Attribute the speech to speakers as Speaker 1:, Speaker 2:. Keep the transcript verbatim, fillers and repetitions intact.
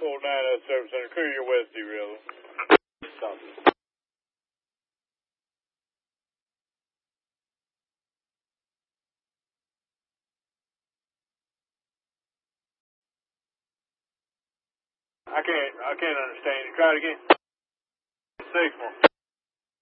Speaker 1: Full nine oh Service Center. Clear your west derailleur. Copy. I can't, I can't understand you. Try it again. Six one.